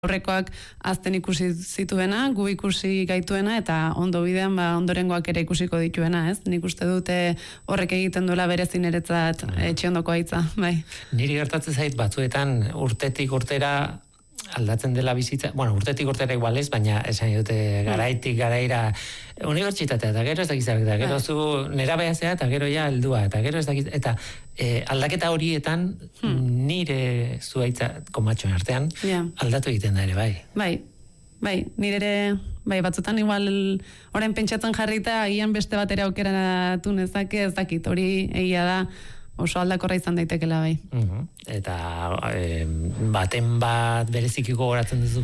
aurrekoak azten ikusi zituena, gu ikusi gaituena, eta ondo bidean ondorengoak ere ikusiko dituena, ez? Nik uste dute horrek egiten duela berezin eretzat etxiondoko haitza, bai. Niri gertatzen zait batzuetan urtetik urtera aldatzen dela bizitza, urtetik urtera igual ez, baina esan dute garaitik garaira unibertsitatea, eta gero ez dakizak, eta gero zu nerabea zea, eta gero ja heldua, eta gero ez dakizak, eta aldaketa horietan nire zuaitza komatxoen artean aldatu egiten da ere, bai, nire ere, batzutan igual orain pentsatzen jarrita, agian beste batera aukeratu nezake, ez dakit, hori egia da, oso aldakorra izan daitekela bai. Eta baten bat berezikiko goratzen duzu.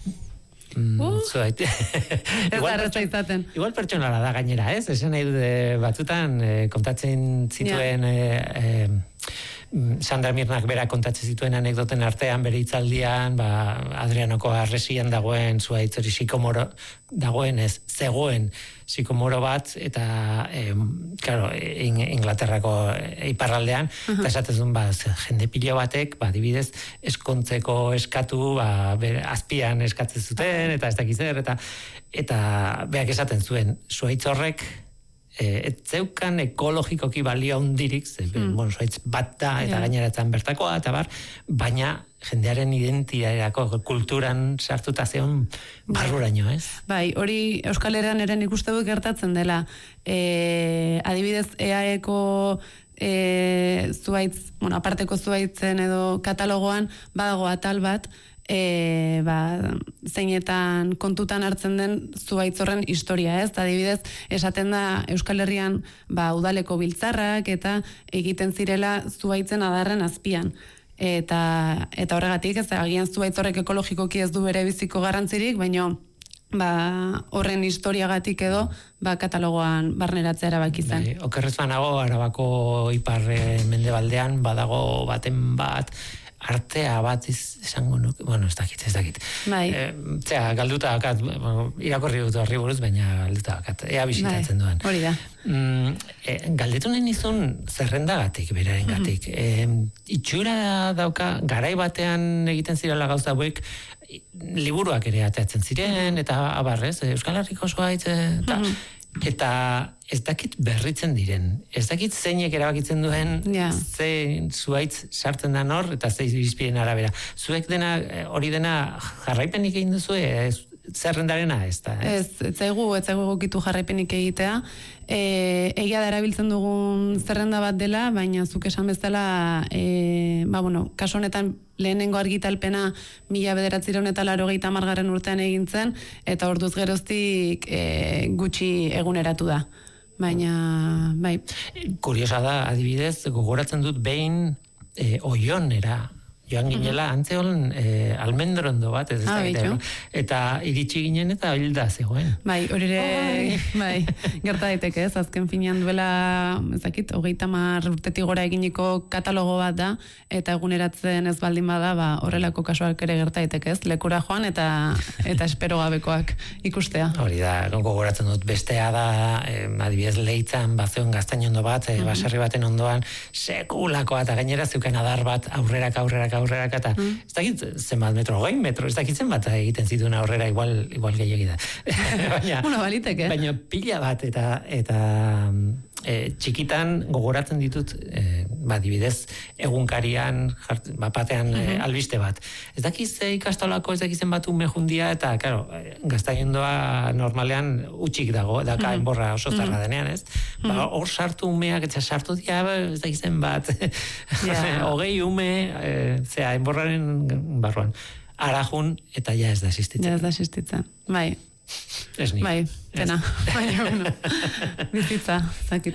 Ez da erraza izaten. Igual pertsonala da gainera, ez? Esan nahi dute batzutan kontatzen zituen Sandra Mirnak bera kontatzen zituen anekdoten artean bere hitzaldian, Adrianoko arresian dagoen zuaitz hori sikomoro dagoen ez, zegoen sikomoro bat, eta claro, Inglaterrako iparraldean, eta esaten zuen, jende pilo batek, adibidez, eskontzeko eskatu, azpian eskatzen zuten, eta ez dakiz zer, eta beak esaten zuen, zuaitz horrek ez zeukan ekologikoki balio handirik, zuaitz bat da, eta gaineratzen bertakoa, eta baina jendearen identitaterako kulturan sartuta zeon barruraino, ez? Bai, hori Euskal Herrian ere nik uste dut gertatzen dela. Adibidez, EAEko zuaitz, aparteko zuaitzen edo katalogoan badago atal bat, zeinetan kontutan hartzen den zuaitz horren historia, ez? Adibidez, esaten da Euskal Herrian udaleko biltzarrak eta egiten zirela zuaitzen adarren azpian. Eta horregatik, ez agian zuaitz horrek ekologikoki ez du bere biziko garrantzirik, baina horren historiagatik edo katalogoan barneratzea erabaki zen. Okerrez banago, Arabako ipar mendebaldean badago baten bat artea bat izango nuke, ez dakit. Zea, galduta bakat, irakorri dut horri buruz, baina galduta bakat, ea bisitatzen duen. Hori da. Galdetu nahi nizun zerrendagatik, beraren gatik. Itxura dauka, garai batean egiten zirela gauza hauek, liburuak ere ateatzen ziren, eta abarrez, Euskal Herriko zuaitz, eta ez dakit berritzen diren. Ez dakit zeinek erabakitzen duen zein zuaitz sartzen da hor, eta zein irizpideen arabera. Zuek hori dena jarraipenik egin duzu, zerrendarena ez da? Ez zaigu egokitu jarraipenik egitea. Egia da erabiltzen dugun zerrenda bat dela, baina zuk esan bezala, kasu honetan lehenengo argitalpena 1980 urtean egin zen, eta orduz geroztik gutxi eguneratu da. Baina, bai. Kuriosa da, adibidez, gogoratzen dut behin Oionera joan ginela, antzeon almendrondo bat, eta iritsi ginen eta hilda zegoen. Bai, hori gerta daiteke ez, azken finean duela, ezakit, 30 urtetik gora eginiko katalogo bat da, eta eguneratzen ez baldin bada, horrelako kasuak ere gerta daiteke ez, lekura joan eta espero gabekoak ikustea. Hori da, gogoratzen dut, bestea da, adibidez Leitzan, bazeon gaztainondo bat, baserri baten ondoan, sekulakoa, eta gainera zeuken adar bat, aurrerak, eta ez dakit zenbat metro, 20 metro, ez dakit zenbat egiten zituen aurrera, igual gehiagi da. Baliteke. Baina pila bat, eta txikitan gogoratzen ditut, dibidez, egunkarian, batean albiste bat. Ez dakiz ikastolako, ez dakizen bat ume jundia, eta, claro, gaztaiondoa normalean utxik dago, daka enborra oso zarra denean, ez? Hor sartu umeak, eta sartu dia, ez dakizen bat, 20 ume, zera, enborraren barruan, arajun, eta ja ez da existitzen. Ja ez da existitzen, bai. Ez nik. Bai, pena. Bizitza, zakit.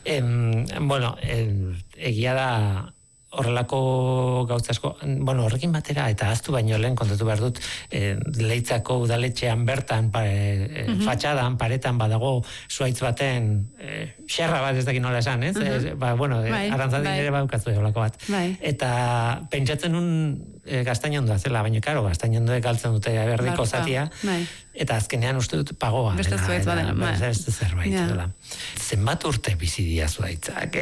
Egia da horrelako gauza asko, horrekin batera, eta aztu baino lehen kontatu behar dut, Leitzako udaletxean bertan, fatxadan, paretan badago zuaitz baten, xerra bat ez dakin nola esan, ez? Arantzadin ere baukatzu horrelako bat. Eta pentsatzen nun, gaztainondoa zela, baina karo, gaztainondoek galtzen dute berdiko zatia, eta azkenean uste dut pagoa. Beste zuaitz badela. Beste zerbait dela. Zenbat urte bizi dira zuaitzak?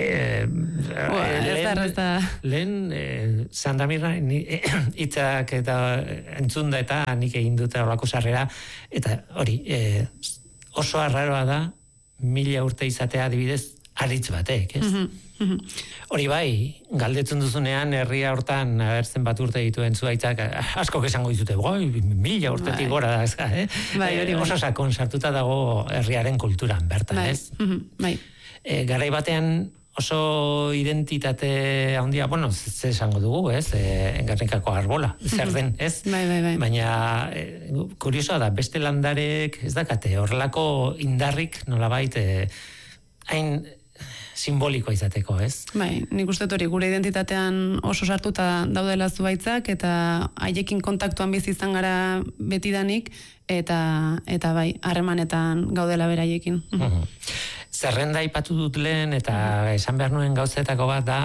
Lehen Sandamirra hitzak eta entzunda eta nik egin dute horako sarrera, eta hori, oso arraroa da 1000 urte izatea adibidez aritz batek, ez? Hori bai, galdetzen duzunean herria hortan abertzen bat urte dituen zuaitzak asko esango dizute, 1000 urtetik gora da, oso sakon sartuta dago herriaren kulturan bertan, ez? Garai batean oso identitate handia, bueno, ze esango dugu, ez? Gernikako arbola, zer den, ez? Baina kuriosoa da, beste landarek ez dakate, horrelako indarrik nolabait hain simboliko izateko, ez? Bai, nik uste hori gure identitatean oso sartuta daudela zuaitzak eta haiekin kontaktuan bizi izan gara betidanik eta bai, harremanetan gaudela beraiekin. Zerrenda aipatu dut lehen eta esan behar nuen gauzetako bat da,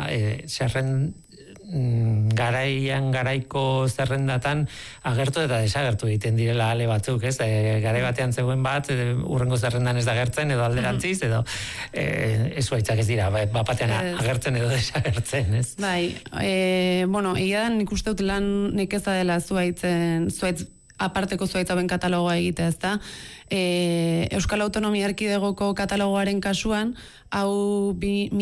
garaiko zerrendatan agertu eta desagertu egiten direla ale batzuk, ez? Garai batean zegoen bat, urrengo zerrendan ez da agertzen edo alderantziz, edo zuaitzak ez dira, bapatean agertzen edo desagertzen, ez? Bai, bueno, egia da nik uste dut lan nekeza dela zuaitz aparteko zuaitz hauen katalogoa egitea, ez da? Euskal Autonomia Erkidegoko katalogoaren kasuan, hau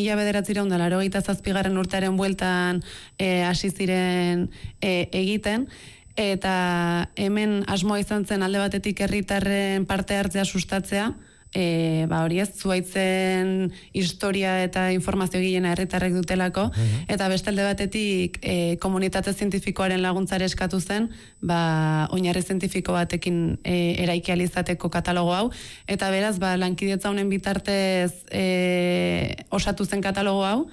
1987 urtearen bueltan hasi ziren egiten, eta hemen asmoa izan zen alde batetik herritarren parte hartzea sustatzea, hori ez, zuaitzen historia eta informazio gilena herritarrek dutelako, eta beste alde batetik komunitate zientifikoaren laguntzare eskatu zen, oinarri zientifiko batekin eraiki alizateko katalogo hau, eta beraz, lankidetza honen bitartez osatu zen katalogo hau,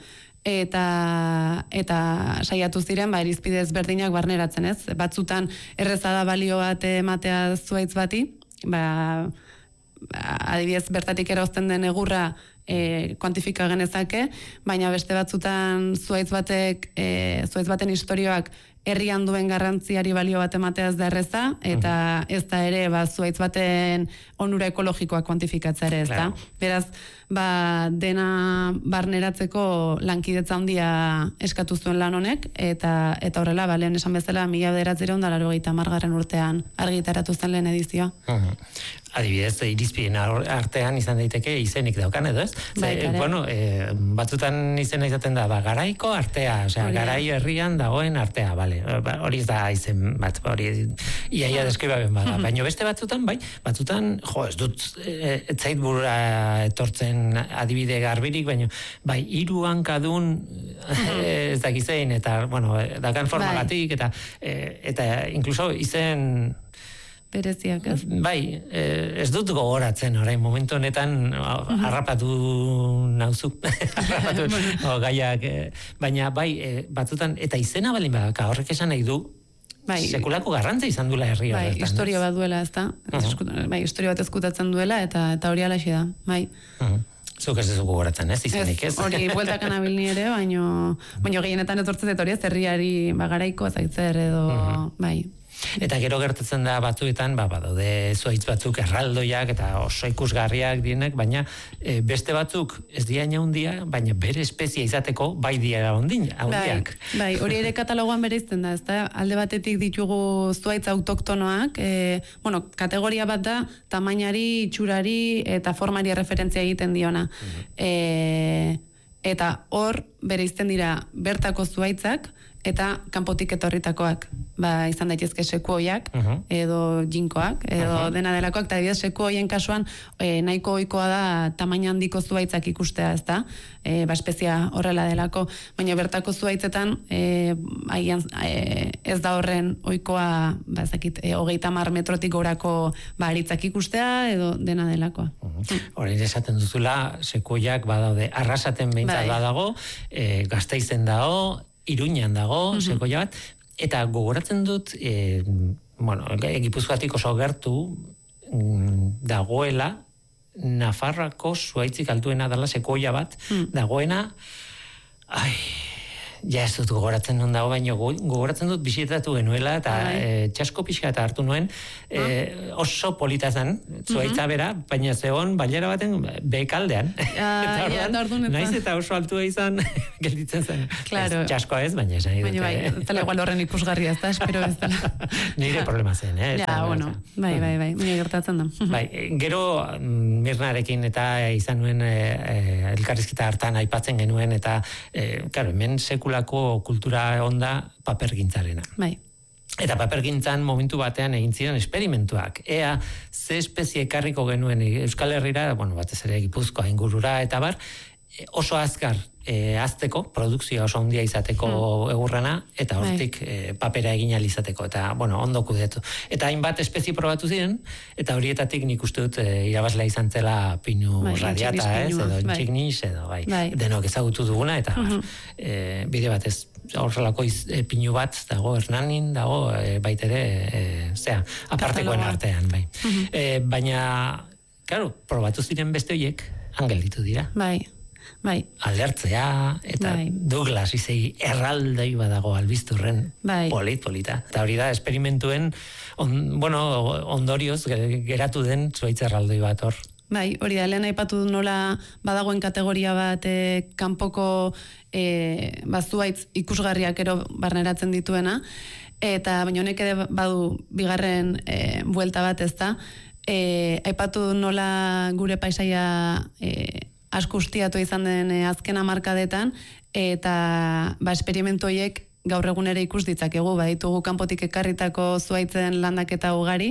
eta saiatu ziren, irizpide ezberdinak barneratzen, ez? Batzutan erreza da balio bat ematea zuaitz bati, adibidez bertatik erauzten den egurra kuantifika genezake, baina beste batzutan zuaitz baten istorioak herrian duen garrantziari balio bat ematea ez da erreza, eta ez da ere zuaitz baten onura ekologikoa kuantifikatzea ere, ez da? Beraz, dena barneratzeko lankidetza handia eskatu zuen lan honek, eta horrela, lehen esan bezala, 1980 urtean argitaratu zen lehen edizioa. Adibidez, irizpideen artean izan daiteke izenik daukan edo, ez? Bueno, batzutan izena izaten da, garaiko artea, garai herrian dagoen artea, hori ez da izen bat, hori iaia deskribaben bada, baina beste batzutan, batzutan, ez dut etzait burura etortzen adibide garbirik, baina hiru hankadun ez dakizein, eta, bueno, dakan formagatik, eta inkluso izen bereziak, ez? Ez dut gogoratzen, orain, momentu honetan harrapatu nauzu, gaiak, baina batzutan, eta izena balin badaka, horrek esan nahi du, sekulako garrantza izan duela herri horretan. Historia bat duela, ez da? Historia bat ezkutatzen duela, eta hori alaxi da, Zuk ez dugu gogoratzen, ez? Izenik, ez? Hori, bueltakan abilni ere, baina gehienetan etortzen dut hori, ez herriari garaiko zaitzer edo, Eta gero gertatzen da batzuetan, badaude zuaitz batzuk erraldoiak eta oso ikusgarriak dienek, baina beste batzuk ez diaina handia, baina bere espezia izateko dira handiak. Hori ere katalogoan bereizten da, ezta? Alde batetik ditugu zuaitz autoktonoak, kategoria bat da tamainari, itxurari eta formari referentzia egiten diona. Eta hor bereizten dira bertako zuaitzak, eta kanpotik etorritakoak, izan daitezke sekuoiak, edo jinkoak, edo dena delakoak, eta adibidez sekuoien kasuan nahiko ohikoa da tamaina handiko zuaitzak ikustea, ez da? Espezia horrela delako, baina bertako zuaitzetan ez da horren ohikoa, 30 metrotik gorako aritzak ikustea, edo dena delakoa. Horrein esaten duzula, sekuoiak badaude, Arrasaten behintzat badago, Gasteizen dago, Iruñan dago, sekoia bat, eta gogoratzen dut, Gipuzkoatik oso gertu dagoela, Nafarroako zuaitzik altuena dela sekoia bat, dagoena, ja ez dut gogoratzen non dago, baina gogoratzen dut bisitatu genuela, eta txasko pixka eta hartu nuen, oso polita zen, zuaitza bera, baina zegoen bailera baten bekaldean. Naiz eta oso altua izan, gelditzen zen. Claro. Txaskoa ez, baina esan dut. Baina ez dela igual horren ikusgarria, ez da, espero ez dela. Nire problema zen, Ja, bueno, bai, baina gertatzen da. Bai, gero Mirnarekin eta izan nuen elkarrizketa hartan aipatzen genuen, eta, claro, hemen sekulako kultura onda papergintzarena. Bai. Eta papergintzan momentu batean egin ziren esperimentuak. Ea, ze espezie ekarriko genuen Euskal Herrira, bueno, batez ere Gipuzkoa ingurura, eta bar, oso azkar azteko, produkzioa oso handia izateko egurrana, eta hortik papera egin izateko, eta, bueno, ondo kudetu. Eta hainbat espezie probatu ziren, eta horietatik nik uste dut irabazlea izan zela pinu radiata, edo txignis, edo, denok ezagutu duguna, eta bide batez, horrelako pinu bat dago Hernanin, dago baitere, apartekoen artean, bai. Baina, claro, probatu ziren beste horiek, gelditu dira. Bai. Alertzea, eta Douglas izegi erraldei badago albizturren polita. Eta hori da, esperimentuen ondorioz geratu den zuaitz erraldoi bat hor. Bai, hori da, lehen aipatu nola badagoen kategoria bat kanpoko zuaitz ikusgarriak ero barneratzen dituena, eta baina honek ere badu bigarren buelta bat ez da, aipatu nola gure paisaia asko ustiatu izan den azken hamarkadetan, eta esperimentu horiek gaur egunera ikus ditzakegu, ditugu kanpotik ekarritako zuaitzen landaketa ugari,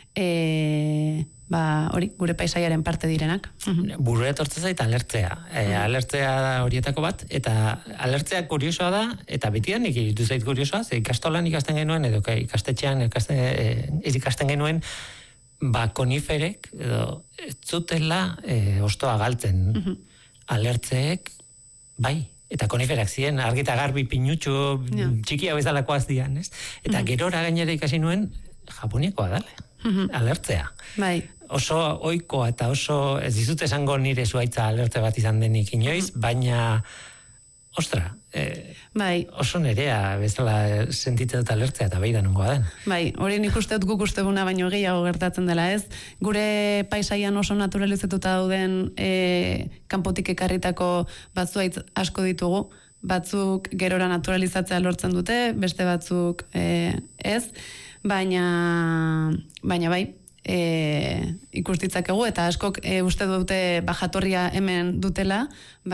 hori, gure paisaiaren parte direnak. Burura etortzen zait alertzea. Alertzea da horietako bat, eta alertzea kuriosoa da, eta betidan ikitu zait kuriosoa, ze ikastolan ikasten genuen, edo ikastetxean ikasten genuen, koniferek, edo ez zutela ostoa galtzen. Alertzeek, bai, eta koniferak ziren, argita garbi pinutxu, txikia bezalakoaz dian, ez? Eta gerora gainera ikasi nuen, Japoniakoa dale, alertzea. Bai. Oso ohikoa eta oso, ez dizut esango nire zuaitza alertze bat izan denik inoiz, baina, ostra, oso nerea bezala sentitzen dut alertzea eta behi da nungoa den. Bai, hori nik uste dut guk ustebuna baino gehiago gertatzen dela ez. Gure paisaian oso naturalizetuta dauden kanpotik ekarritako batzuaitz asko ditugu, batzuk gerora naturalizatzea lortzen dute, beste batzuk ez, baina bai, ikus ditzakegu, eta askok uste dute jatorria hemen dutela,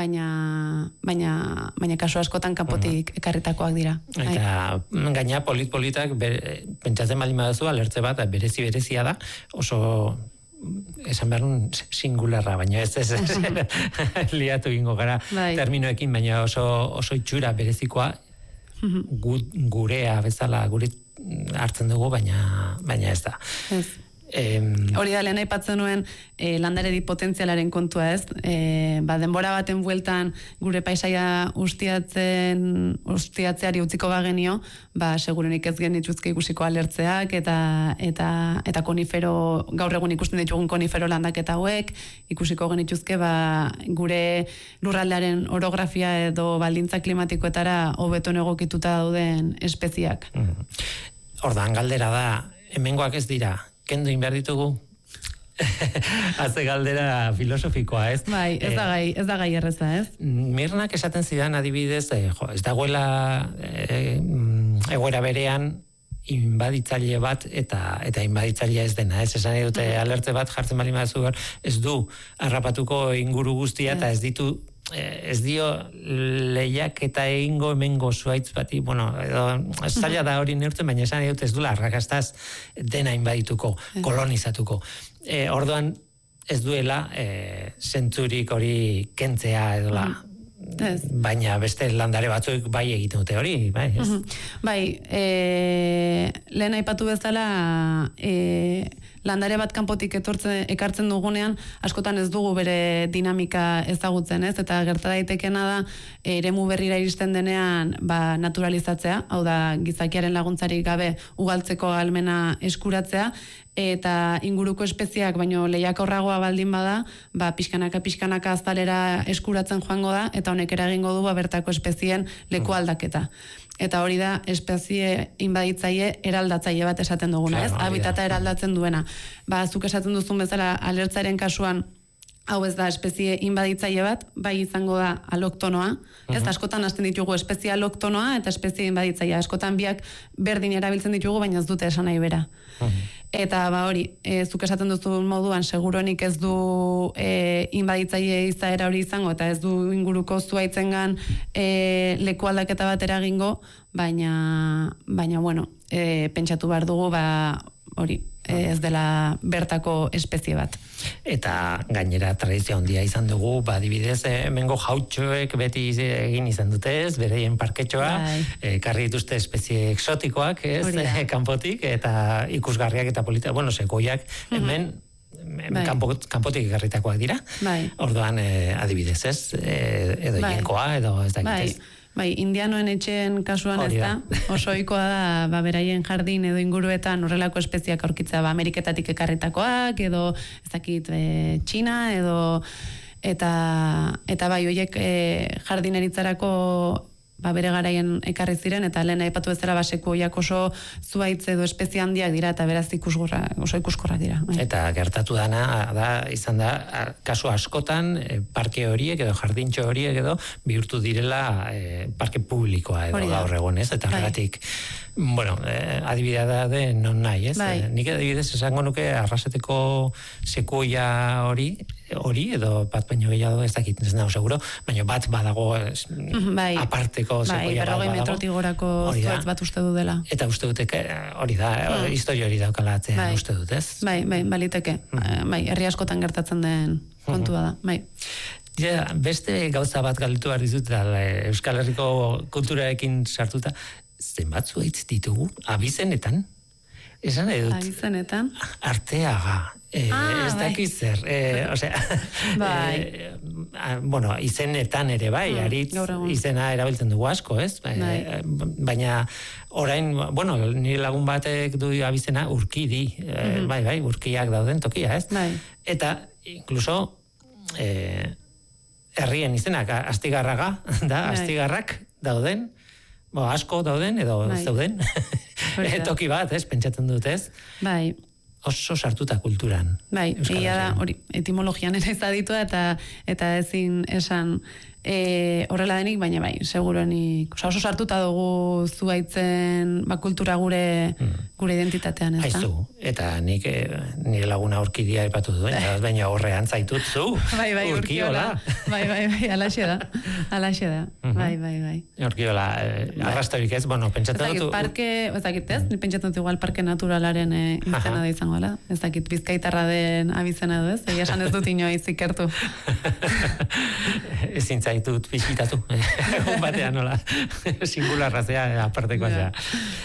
baina kasu askotan kanpotik ekarritakoak dira. Eta gaina politak pentsatzen baldin badazu alertze bat berezia da, oso esan behar singularra, baina ez liatu gingo gara terminoekin, baina oso itxura berezikoa gurea bezala gure hartzen dugu, baina ez da. Hori da, lehen aipatzen nuen landaredi potentzialaren kontua ez, denbora baten bueltan gure paisaia ustiatzeari utziko bagenio, segurenik ez genituzke ikusiko alertzeak eta konifero, gaur egun ikusten ditugun konifero landaketa hauek, ikusiko genituzke gure lurraldearen orografia edo baldintza klimatikoetara hobeto egokituta dauden espeziak. Ordan galdera da, hemengoak ez dira, kendu inbehar ditugu? Haze galdera filosofikoa, ez? Bai, ez da gai erreza, ez? Mirnak esaten zidan adibidez, ez dagoela egoera berean inbaditzaile bat eta inbaditzailea ez dena, ez? Esan dute alertze bat jartzen bali mazu ez du harrapatuko inguru guztia eta ez dio lehiak eta egingo hemengo zuaitz bati, edo zaila da hori neurtzen, baina esan dut ez du arrakastaz dena inbadituko, kolonizatuko. Orduan ez duela zentzurik hori kentzea edola, baina beste landare batzuek bai egiten dute hori, bai, ez? Bai, lehen aipatu bezala landare bat kanpotik ekartzen dugunean, askotan ez dugu bere dinamika ezagutzen, ez? Eta gerta daitekena da, eremu berrira iristen denean naturalizatzea, hau da, gizakiaren laguntzarik gabe ugaltzeko ahalmena eskuratzea, eta inguruko espeziak baino lehiakorragoa baldin bada, pixkanaka azalera eskuratzen joango da, eta honek eragingo du bertako espezien leku aldaketa. Eta hori da espezie inbaditzaile eraldatzaile bat esaten duguna, ez? Habitata eraldatzen duena. Zuk esaten duzun bezala alertzaren kasuan, hau ez da espezie inbaditzaile bat, bai izango da aloktonoa, ez askotan hasten ditugu espezie aloktonoa eta espezie inbaditzaile, askotan biak berdin erabiltzen ditugu, baina ez dute esan nahi bera. Eta hori, zuk esaten duzun moduan, seguruenik ez du inbaditzaile izaera hori izango, eta ez du inguruko zuaitzengan leku aldaketa bat eragingo, baina bueno, pentsatu behar dugu, hori, ez dela bertako espezie bat. Eta gainera tradizio handia izan dugu, adibidez, hemengo jautxoek beti egin izan dute, ez, bereien parketxoa, karri dituzte espezie exotikoak, ez, kanpotik, eta ikusgarriak eta polita, sekoiak, hemen kanpotik ekarritakoak dira. Orduan, adibidez, ez, edo jenkoa, edo ez dakit. Indianoen etxeen kasuan ez da, oso ohikoa da, beraien jardin edo inguruetan horrelako espeziak aurkitzea, Ameriketatik ekarritakoak, edo ez dakit Txina, edo eta horiek jardineritzarako bere garaien ekarri ziren, eta lehen aipatu bezala sekuoiak oso zuaitz edo espezie handiak dira, eta beraz oso ikuskorrak dira. Eta gertatu dana, izan da, kasu askotan, parke horiek edo jardintxo horiek edo, bihurtu direla parke publikoa edo gaur egon, ez? Eta horregatik, adibidea da de non nahi, ez? Nik adibidez esango nuke Arrasateko sekuoia hori, edo bat baino gehiago ez dakit, ez nago seguro, baina bat badago aparteko sekuoia bat badago. 40 metrotik gorako zuaitz bat uste du dela. Eta uste dutek hori da, historia hori daukala atzean uste dut, ez? Baliteke. Herri askotan gertatzen den kontua da. Beste gauza bat galdetu behar dizut, Euskal Herriko kulturarekin sartuta, zenbat zuaitz ditugu, abizenetan? Esan edut? Abizenetan? Arteaga. Ez dakiz zer. Izenetan ere bai, aritz izena erabiltzen dugu asko, ez? Baina orain, nire lagun batek du abizena urkidi. Urkiak dauden tokia, ez? Eta, inkluso, herrien izenak, Astigarraga, da, Astigarrak dauden, asko dauden, edo zeuden, toki bat, ez, pentsatzen dut, ez? Oso sartuta kulturan. Egia da, hori, etimologian ere ezaditua eta ezin esan horrela denik, baina seguruenik, oso sartuta dugu zuaitzen kultura gure identitatean, ez da? Aizu, eta nire laguna urkidia epatu duen, baina horrean zaitut zu, urkiola. Alaxe da. Urkiola, arrastorik ez, pentsatzen dut... Ez dakit ez, pentsatzen dut igual parke naturalaren izena da izango, ala? Ez dakit bizkaitarra den abizena du, ez? Egia esan ez dut inoiz ikertu. Ezin zaitut bizitatu, batean nola, singularra zea, apartekoa zea.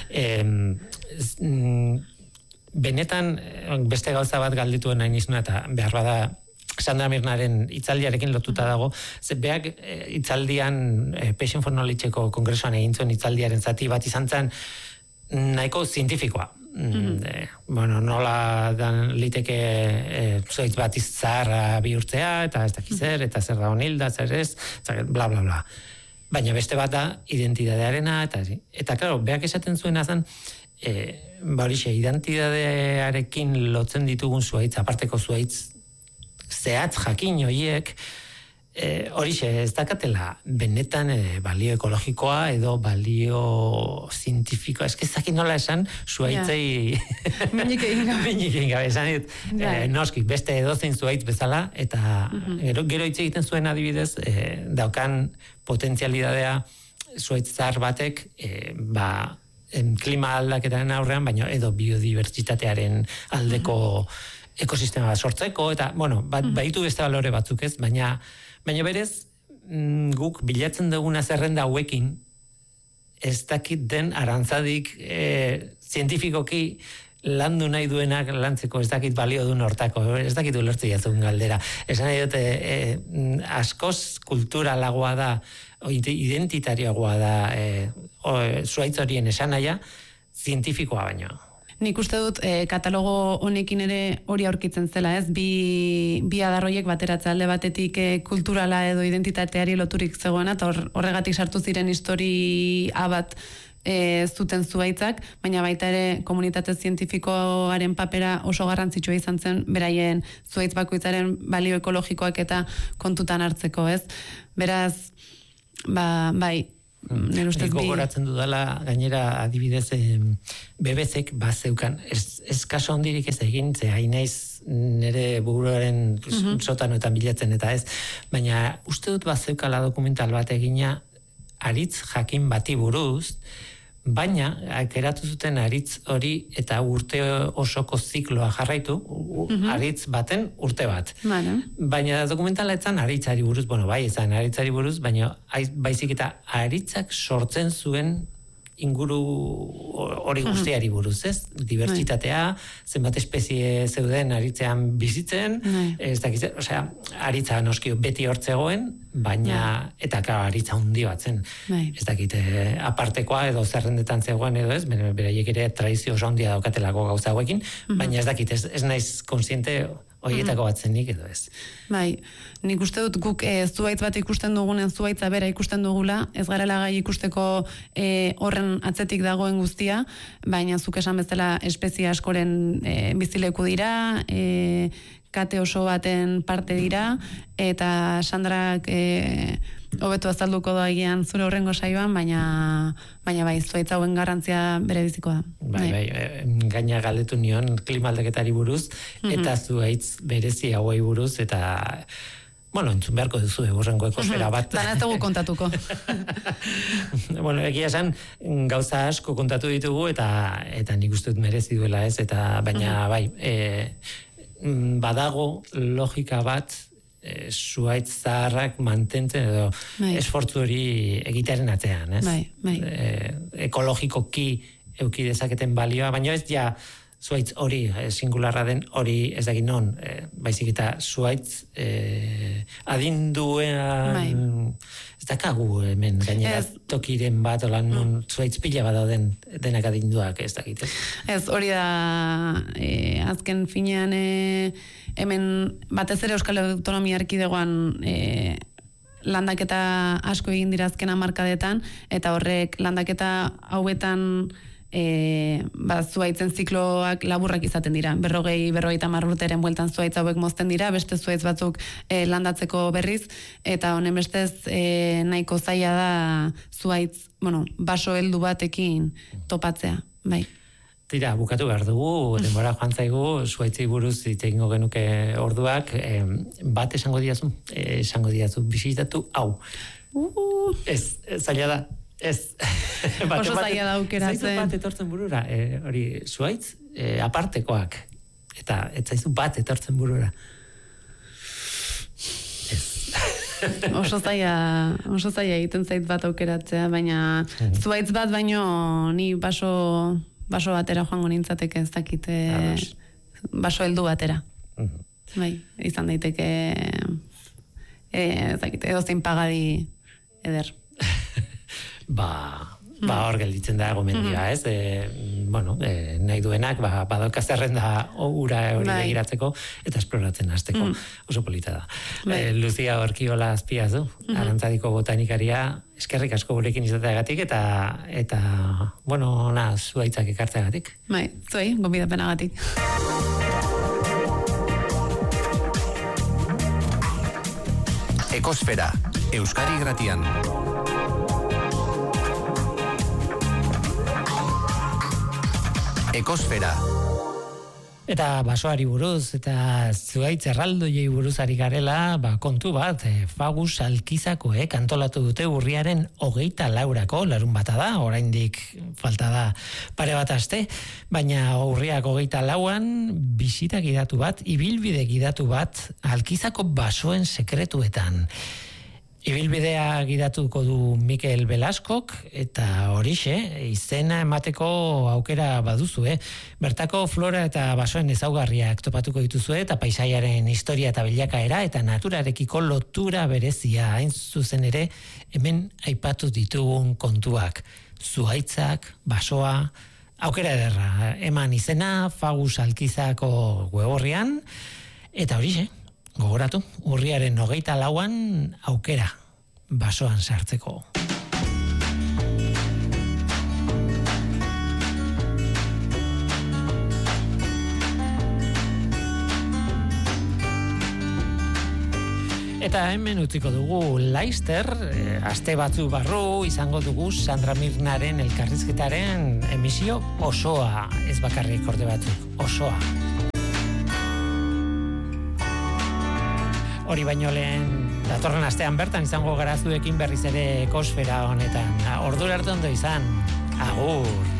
Benetan, beste gauza bat galdituen nahi nizuna, eta behar bada Sandra Mirnaren hitzaldiarekin lotuta dago, beak hitzaldian Passion for Knowledge-eko kongresuan egin zuen hitzaldiaren zati bat izan zen nahiko zientifikoa. Nola dan liteke zoitz bat izarra bihurtzea, eta ez dakizer, eta zer da honilda, zer ez, bla, bla, bla. Baina beste bat da identidadearena, eta klaro, beak esaten zuena zen, identidadearekin lotzen ditugun zuaitz, aparteko zuaitz, zehatz jakin horiek, horixe ez dakatela benetan balio ekologikoa edo balio zientifikoa, ezak nola esan zuaitzei minik egin gabe esan dit, noski beste edozein zuaitz bezala, eta gero hitz egiten zuen adibidez daukan potentzialidadea zuaitz zahar batek klima aldaketaren aurrean, baina edo biodibertsitatearen aldeko ekosistema bat sortzeko, eta, baitu beste balore batzuk ez, baina berez, guk bilatzen duguna zerrenda hauekin, ez dakit den arantzadik zientifikoki landu nahi duenak lantzeko, ez dakit balio duen hortako, ez dakit ulertzi jazun galdera. Esan nahi dute, askoz kulturalagoa da, identitarioagoa da, zuaitz horien esan nahia, zientifikoa baino. Nik uste dut katalogo honekin ere hori aurkitzen zela, ez? Bi adarroiek bateratze alde batetik kulturala edo identitateari loturik zegoena, eta horregatik sartu ziren historia bat zuten zuhaitzak, baina baita ere komunitate zientifikoaren papera oso garrantzitsua izan zen beraien zuhaitz bakoitzaren balio ekologikoak eta kontutan hartzeko, ez? Beraz, bai, nire ustez gogoratzen dudala, gainera adibidez BBC-ek bazeukan, ez kaso hondirik ez egin, ze hainaiz nire buruaren sotanoetan bilatzen eta ez, baina uste dut bazeukala dokumental bat egina aritz jakin bati buruz, baina geratu zuten aritz hori eta urte osoko zikloa jarraitu, aritz baten urte bat. Vale. Baina dokumentala etzan aritzari buruz, bai, ezan aritzari buruz, baina baizik eta aritzak sortzen zuen inguru hori guztiari buruz, ez? Dibertsitatea, zenbat espezie zeuden aritzean bizitzen, ez dakiz, osea, aritza noski beti hortzegoen, baina, eta aritza hundi bat zen, ez dakit, apartekoa edo zerrendetan zegoen edo ez, beraiek ere tradizio oso handia daukatelako gauza hauekin, baina ez dakit, ez naiz konsiente horietako bat zenik edo ez. Bai, nik uste dut guk zuhaitz bat ikusten dugunen zuhaitza bera ikusten dugula, ez garela gai ikusteko horren atzetik dagoen guztia, baina zuk esan bezala espezie askoren bizileku dira, kate oso baten parte dira, eta Sandrak hobeto azalduko da egian zure horrengo saioan, baina bai, zuhaitz hauen garrantzia bere biziko da. Bai, gaina galdetu nion klimaldaketari buruz, eta zuhaitz berezi hauei buruz, eta entzun beharko duzu horrengo ekosfera bat. Dana ez dugu kontatuko. Egia esan, gauza asko kontatu ditugu, eta nik uste dut merezi duela ez, eta baina bai, badago logika bat zuhaitz zaharrak mantentzen edo esfortzu hori egitearen atzean, ez? Bai. Ekologikoki euki dezaketen balioa, baina ez ja zuhaitz hori, singularra den hori ez dakit non, baizik eta zuhaitz adinduean ez dakagu hemen gainera tokiren bat olan non zuhaitz pila bat dauden denak adinduak ez dakit. Ez hori da azken finean hemen batez ere Euskal Autonomia Erkidegoan landaketa asko egin dira azken hamarkadetan, eta horrek landaketa hauetan zuhaitzen zikloak laburrak izaten dira. 40-50 urteren bueltan zuhaitz hauek mozten dira, beste zuhaitz batzuk landatzeko berriz, eta honen bestez nahiko zaila da zuhaitz, baso heldu batekin topatzea, bai. Tira, bukatu behar dugu, denbora joan zaigu, zuhaitzei buruz hitz egingo genuke orduak, bat esango diazu, bisitatu, hau. Ez, zaila da. Ez. Oso zaila da aukeratzen. Zaizu bat etortzen burura, hori zuhaitz apartekoak, eta ez zaizu bat etortzen burura. Ez. Oso zaila egiten zait bat aukeratzea, baina zuhaitz bat baino ni baso batera joango nintzateke, ez dakit baso heldu batera. Bai, izan daiteke ez dakit, edozein pagadi eder. Hor gelditzen da gomendia, ez? Nahi duenak, badauka zerrenda ura hori begiratzeko eta esploratzen hasteko. Oso polita da. Lucia Orkiola Azpiazu, Arantzadiko botanikaria, eskerrik asko gurekin izateagatik eta zuhaitzak ekartzeagatik. Bai, zuei, gonbidapenagatik. Ekosfera, Euskadi Irratian. Ekosfera. Eta basoari buruz, eta zuhaitz erraldoiei buruz ari garela, kontu bat, Fagus Alkizakoek antolatu dute urriaren 24-ako, larun bata da, oraindik falta da pare bat aste, baina urriak 24an bisita gidatu bat, ibilbide gidatu bat, Alkizako basoen sekretuetan. Ibilbidea gidatuko du Mikel Belaskok, eta horixe, izena emateko aukera baduzue. Bertako flora eta basoen ezaugarriak topatuko dituzue, eta paisaiaren historia eta bilakaera, eta naturarekiko lotura berezia, hain zuzen ere, hemen aipatu ditugun kontuak. Zuhaitzak, basoa, aukera ederra, eman izena Fagus Alkizako web-orrian, eta horixe, gogoratu, urriaren 24an aukera basoan sartzeko. Eta hemen utziko dugu Laster, aste batzu barru izango dugu Sandra Mirnaren elkarrizketaren emisio osoa, ez bakarrik orde batzuk, osoa. Hori baino lehen, datorren astean bertan izango gara zuekin berriz ere ekosfera honetan. Ordura arte ondo izan, agur!